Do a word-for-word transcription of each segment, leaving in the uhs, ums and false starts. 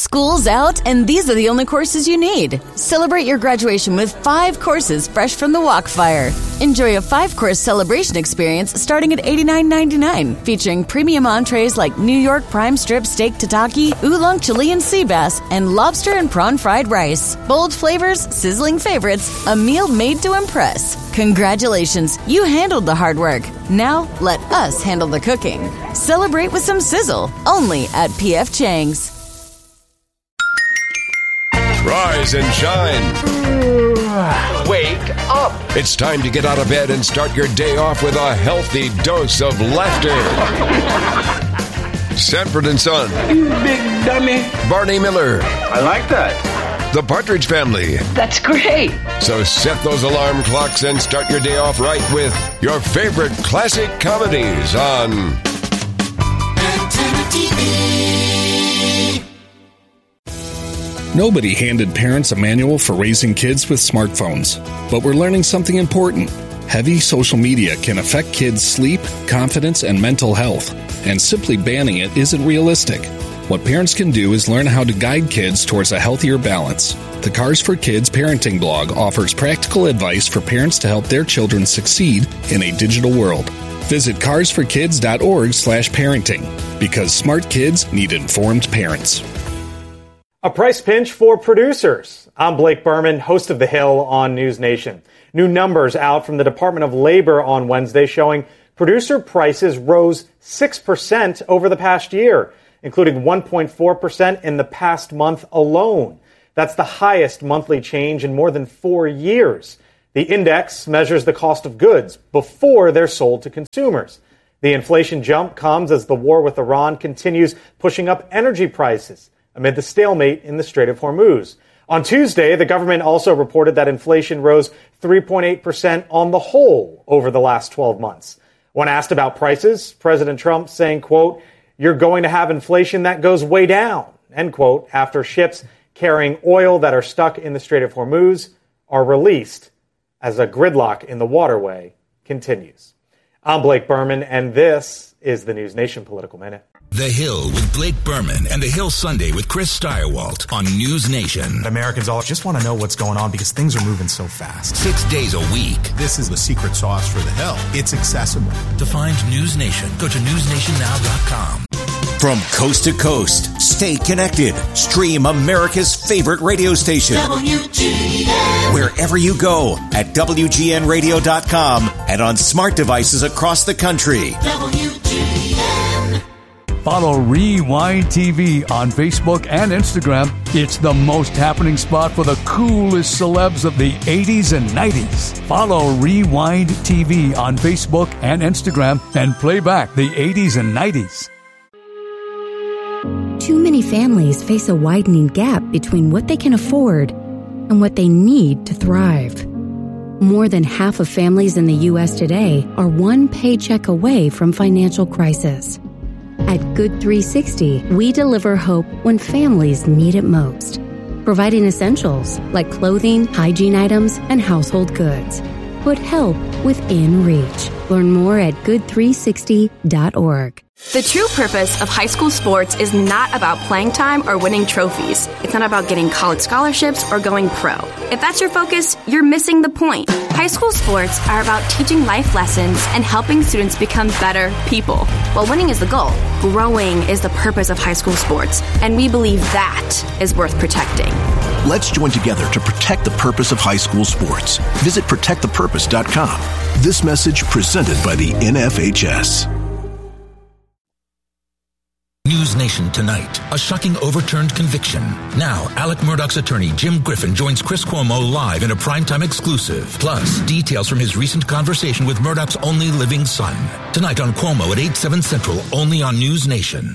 School's out, and these are the only courses you need. Celebrate your graduation with five courses fresh from the Wok Fire. Enjoy a five-course celebration experience starting at eighty-nine ninety-nine, featuring premium entrees like New York prime strip steak tataki, oolong Chilean sea bass, and lobster and prawn fried rice. Bold flavors, sizzling favorites, a meal made to impress. Congratulations, you handled the hard work. Now, let us handle the cooking. Celebrate with some sizzle, only at P F Chang's. Rise and shine. Wake up. It's time to get out of bed and start your day off with a healthy dose of laughter. Sanford and Son. You big dummy. Barney Miller. I like that. The Partridge Family. That's great. So set those alarm clocks and start your day off right with your favorite classic comedies on Antenna T V. Nobody handed parents a manual for raising kids with smartphones, but we're learning something important. Heavy social media can affect kids' sleep, confidence, and mental health, and simply banning it isn't realistic. What parents can do is learn how to guide kids towards a healthier balance. The Cars for Kids parenting blog offers practical advice for parents to help their children succeed in a digital world. Visit cars for kids dot org slash parenting, because smart kids need informed parents. A price pinch for producers. I'm Blake Berman, host of The Hill on News Nation. New numbers out from the Department of Labor on Wednesday showing producer prices rose six percent over the past year, including one point four percent in the past month alone. That's the highest monthly change in more than four years. The index measures the cost of goods before they're sold to consumers. The inflation jump comes as the war with Iran continues pushing up energy prices amid the stalemate in the Strait of Hormuz. On Tuesday, the government also reported that inflation rose three point eight percent on the whole over the last twelve months. When asked about prices, President Trump saying, quote, "You're going to have inflation that goes way down," end quote, after ships carrying oil that are stuck in the Strait of Hormuz are released as a gridlock in the waterway continues. I'm Blake Berman, and this is the News Nation Political Minute. The Hill with Blake Berman and The Hill Sunday with Chris Steyerwalt on News Nation. Americans all just want to know what's going on because things are moving so fast. Six days a week. This is the secret sauce for The Hill. It's accessible. To find News Nation, go to news nation now dot com. From coast to coast, stay connected. Stream America's favorite radio station. W G N. Wherever you go at W G N radio dot com and on smart devices across the country. W G N. Follow Rewind T V on Facebook and Instagram. It's the most happening spot for the coolest celebs of the eighties and nineties. Follow Rewind T V on Facebook and Instagram and play back the eighties and nineties. Too many families face a widening gap between what they can afford and what they need to thrive. More than half of families in the U S today are one paycheck away from financial crisis. At Good three sixty, we deliver hope when families need it most, providing essentials like clothing, hygiene items, and household goods. Put help within reach. Learn more at good three sixty dot org. The true purpose of high school sports is not about playing time or winning trophies. It's not about getting college scholarships or going pro. If that's your focus, you're missing the point. High school sports are about teaching life lessons and helping students become better people. While winning is the goal, growing is the purpose of high school sports, and we believe that is worth protecting. Let's join together to protect the purpose of high school sports. Visit protect the purpose dot com. This message presented by the N F H S. News Nation tonight, a shocking overturned conviction. Now, Alec Murdaugh's attorney Jim Griffin joins Chris Cuomo live in a primetime exclusive. Plus, details from his recent conversation with Murdaugh's only living son. Tonight on Cuomo at eight, seven Central, only on News Nation.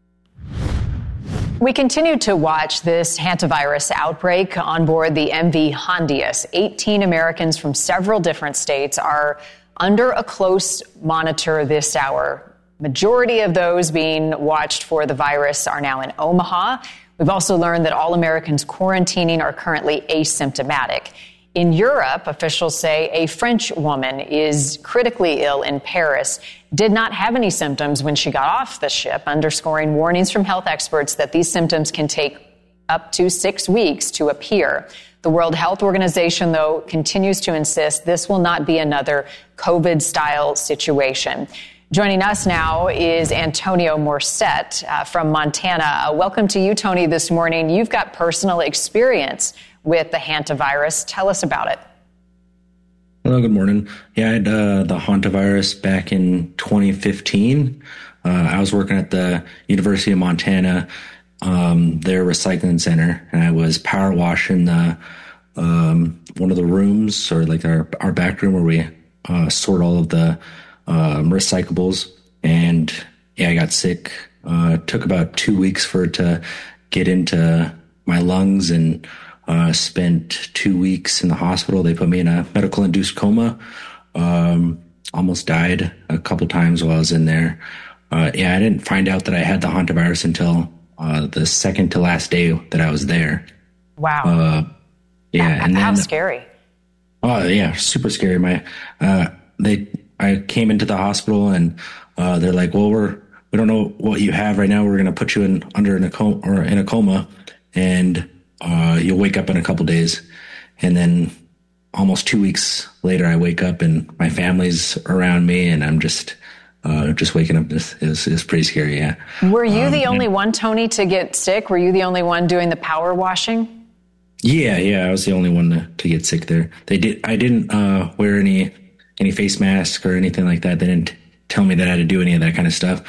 We continue to watch this hantavirus outbreak on board the M V Hondius. eighteen Americans from several different states are under a close monitor this hour. Majority of those being watched for the virus are now in Omaha. We've also learned that all Americans quarantining are currently asymptomatic. In Europe, officials say a French woman is critically ill in Paris, did not have any symptoms when she got off the ship, underscoring warnings from health experts that these symptoms can take up to six weeks to appear. The World Health Organization, though, continues to insist this will not be another COVID-style situation. Joining us now is Antonio Morset uh, from Montana. Uh, welcome to you, Tony, this morning. You've got personal experience with the hantavirus. Tell us about it. Hello, good morning. Yeah, I had uh, the hantavirus back in twenty fifteen. Uh, I was working at the University of Montana, um, their recycling center, and I was power washing the um, one of the rooms, or like our, our back room where we uh, sort all of the um, recyclables. And yeah, I got sick. Uh, it took about two weeks for it to get into my lungs, and uh, spent two weeks in the hospital. They put me in a medical induced coma. Um, almost died a couple times while I was in there. Uh, yeah, I didn't find out that I had the hantavirus until uh, the second to last day that I was there. Wow. Uh, yeah, how, and then, how scary. Oh yeah, super scary. My uh, they I came into the hospital, and uh, they're like, "Well, we're we don't know what you have right now. We're going to put you in under in a coma or in a coma, and uh, you'll wake up in a couple days." And then almost two weeks later, I wake up and my family's around me, and I'm just. Uh, just waking up is, is, is pretty scary, yeah. Were you um, the only yeah. one, Tony, to get sick? Were you the only one doing the power washing? Yeah, yeah, I was the only one to, to get sick there. They did. I didn't uh, wear any any face mask or anything like that. They didn't tell me that I had to do any of that kind of stuff.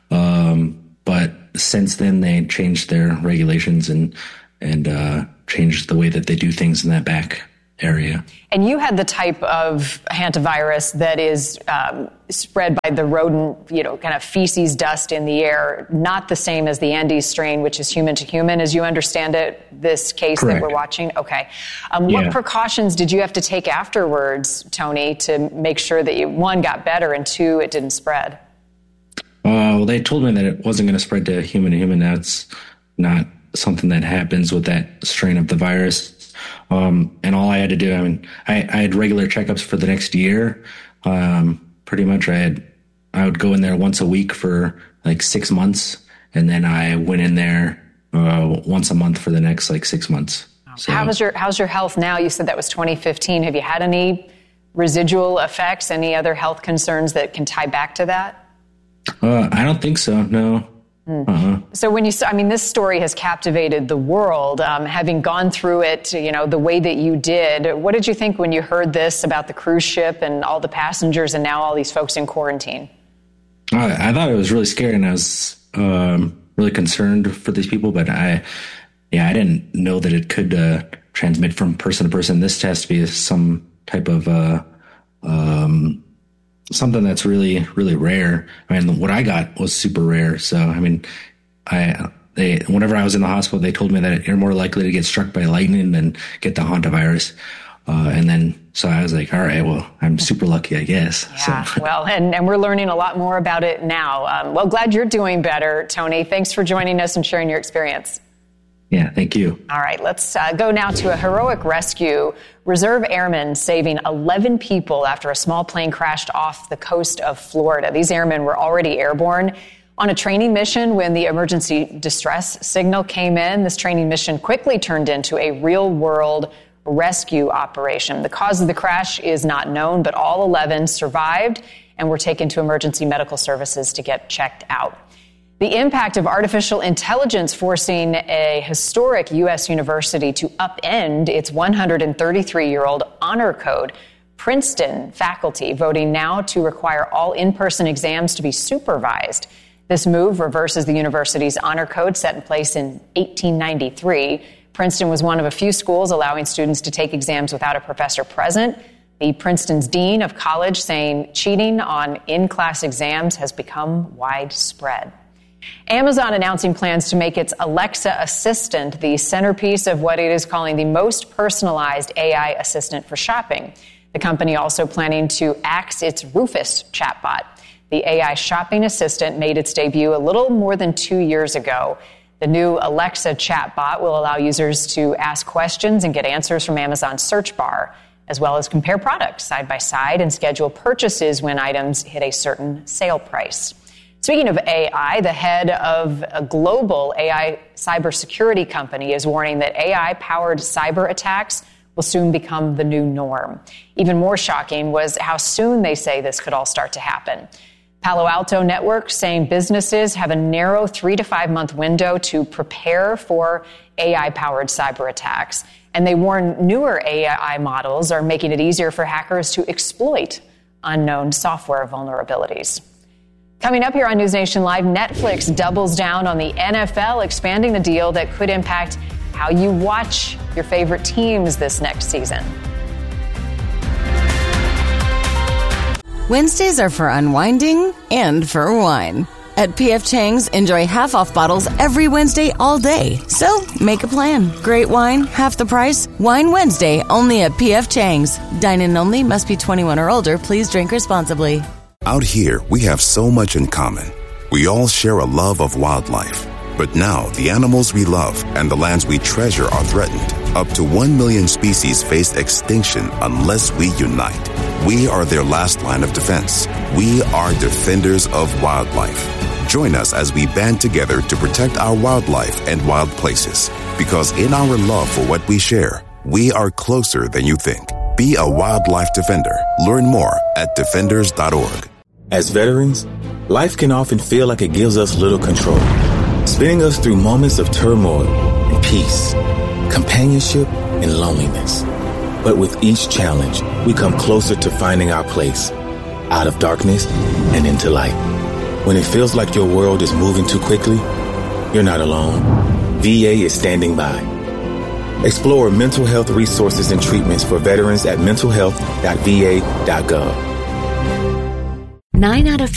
Um, but since then, they changed their regulations and and uh, changed the way that they do things in that back area. And you had the type of hantavirus that is um, spread by the rodent, you know, kind of feces, dust in the air, not the same as the Andes strain, which is human to human, as you understand it, this case Correct. that we're watching? Okay. Um, yeah. What precautions did you have to take afterwards, Tony, to make sure that you, one, got better, and two, it didn't spread? Uh, well, they told me that it wasn't going to spread to human to human. That's not something that happens with that strain of the virus. Um, and all I had to do, I mean, I, I had regular checkups for the next year. Um, pretty much I had, I would go in there once a week for like six months. And then I went in there, uh, once a month for the next like six months. So, How was your, how's your health now? You said that was twenty fifteen. Have you had any residual effects, any other health concerns that can tie back to that? Uh, I don't think so. No. Uh-huh. So when you, I mean, this story has captivated the world. Um, having gone through it, you know, the way that you did, what did you think when you heard this about the cruise ship and all the passengers and now all these folks in quarantine? I, I thought it was really scary, and I was um, really concerned for these people. But I, yeah, I didn't know that it could uh, transmit from person to person. This has to be some type of uh, um, something that's really, really rare. I mean, what I got was super rare. So, I mean, I, they, whenever I was in the hospital, they told me that you're more likely to get struck by lightning than get the hantavirus. Uh, and then, so I was like, all right, well, I'm super lucky, I guess. Yeah, so. well, and, and we're learning a lot more about it now. Um, well, glad you're doing better, Tony. Thanks for joining us and sharing your experience. Yeah, thank you. All right, let's uh, go now to a heroic rescue. Reserve airmen saving eleven people after a small plane crashed off the coast of Florida. These airmen were already airborne on a training mission when the emergency distress signal came in. This training mission quickly turned into a real-world rescue operation. The cause of the crash is not known, but all eleven survived and were taken to emergency medical services to get checked out. The impact of artificial intelligence forcing a historic U S university to upend its one hundred thirty-three-year-old honor code. Princeton faculty voting now to require all in-person exams to be supervised. This move reverses the university's honor code set in place in eighteen ninety-three. Princeton was one of a few schools allowing students to take exams without a professor present. The Princeton's dean of college saying cheating on in-class exams has become widespread. Amazon announcing plans to make its Alexa assistant the centerpiece of what it is calling the most personalized A I assistant for shopping. The company also planning to axe its Rufus chatbot. The A I shopping assistant made its debut a little more than two years ago. The new Alexa chatbot will allow users to ask questions and get answers from Amazon's search bar, as well as compare products side by side and schedule purchases when items hit a certain sale price. Speaking of A I, the head of a global A I cybersecurity company is warning that A I-powered cyber attacks will soon become the new norm. Even more shocking was how soon they say this could all start to happen. Palo Alto Networks saying businesses have a narrow three to five month window to prepare for A I-powered cyber attacks. And they warn newer A I models are making it easier for hackers to exploit unknown software vulnerabilities. Coming up here on News Nation Live, Netflix doubles down on the N F L, expanding the deal that could impact how you watch your favorite teams this next season. Wednesdays are for unwinding and for wine. At P F Chang's, enjoy half-off bottles every Wednesday all day. So, make a plan. Great wine, half the price. Wine Wednesday, only at P F Chang's. Dine-in only, must be twenty-one or older. Please drink responsibly. Out here, we have so much in common. We all share a love of wildlife. But now, the animals we love and the lands we treasure are threatened. Up to one million species face extinction unless we unite. We are their last line of defense. We are defenders of wildlife. Join us as we band together to protect our wildlife and wild places. Because in our love for what we share, we are closer than you think. Be a wildlife defender. Learn more at defenders dot org. As veterans, life can often feel like it gives us little control, spinning us through moments of turmoil and peace, companionship and loneliness. But with each challenge, we come closer to finding our place, out of darkness and into light. When it feels like your world is moving too quickly, you're not alone. V A is standing by. Explore mental health resources and treatments for veterans at mental health dot v a dot gov. Nine out of